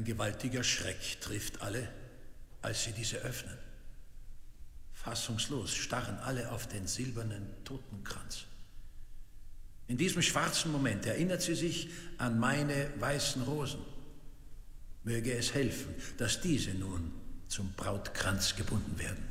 Ein gewaltiger Schreck trifft alle, als sie diese öffnen. Fassungslos starren alle auf den silbernen Totenkranz. In diesem schwarzen Moment erinnert sie sich an meine weißen Rosen. Möge es helfen, dass diese nun zum Brautkranz gebunden werden.